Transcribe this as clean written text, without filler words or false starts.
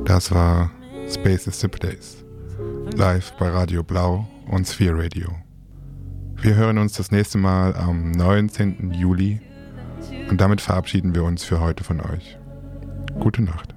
Das war Space is the Place, live bei Radio Blau und Sphere Radio. Wir hören uns das nächste Mal am 19. Juli und damit verabschieden wir uns für heute von euch. Gute Nacht.